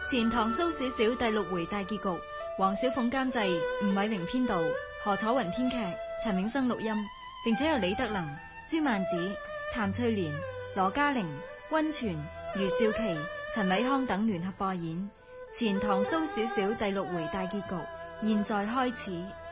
前唐蘇小小第6回大結局，黃小鳳監製，吳偉明編導，何楚雲編劇，陳永生錄音，並且由李德能、朱曼子、譚翠蓮、羅嘉玲、溫泉、余少琪、陳偉康等聯合播演。前唐蘇小小第6回大結局，現在開始。